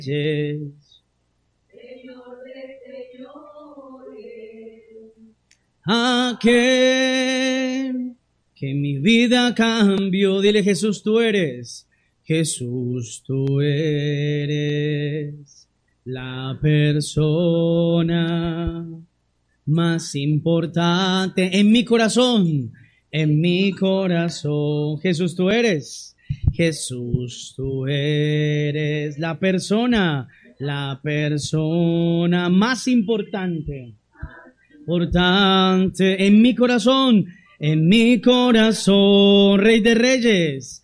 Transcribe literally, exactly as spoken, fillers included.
Señores, aquel que mi vida cambió. Dile: Jesús, tú eres. Jesús, tú eres la persona más importante en mi corazón, en mi corazón. Jesús, tú eres. Jesús, tú eres la persona, la persona más importante, importante en mi corazón, en mi corazón, Rey de Reyes,